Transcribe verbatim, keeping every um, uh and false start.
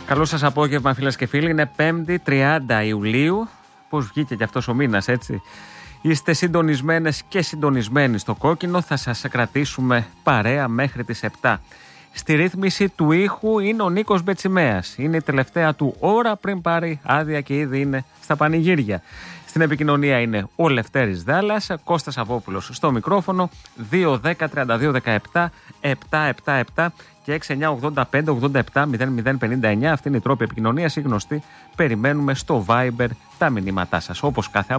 Καλό σας απόγευμα, φίλες και φίλοι. Είναι πέμπτη τριάντα Ιουλίου. Πώς βγήκε και αυτός ο μήνας, έτσι. Είστε συντονισμένες και συντονισμένοι στο κόκκινο. Θα σας κρατήσουμε παρέα μέχρι τις επτά. Στη ρύθμιση του ήχου είναι ο Νίκος Μπετσιμέας. Είναι η τελευταία του ώρα πριν πάρει άδεια και ήδη είναι στα πανηγύρια. Στην επικοινωνία είναι ο Λευτέρης Δάλλας, Κώστας Αβόπουλος στο μικρόφωνο, δύο δέκα τριάντα δύο δεκαεπτά επτακόσια εβδομήντα επτά και έξι εννιά ογδόντα πέντε ογδόντα επτά μηδέν μηδέν πενήντα εννιά. Αυτή είναι η τρόπη επικοινωνίας, η γνωστή. Περιμένουμε στο Viber τα μηνύματά σας, όπως κάθε